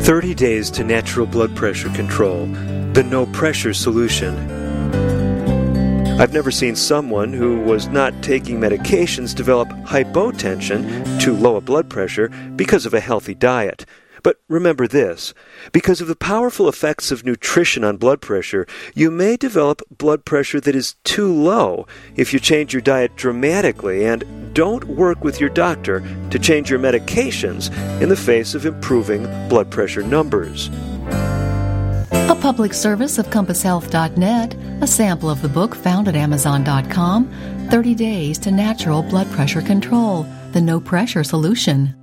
30 Days to Natural Blood Pressure Control, the No Pressure Solution. I've never seen someone who was not taking medications develop hypotension, too low a blood pressure, because of a healthy diet. But remember this, because of the powerful effects of nutrition on blood pressure, you may develop blood pressure that is too low if you change your diet dramatically and don't work with your doctor to change your medications in the face of improving blood pressure numbers. A public service of CompassHealth.net, a sample of the book found at Amazon.com, 30 Days to Natural Blood Pressure Control, the No Pressure Solution.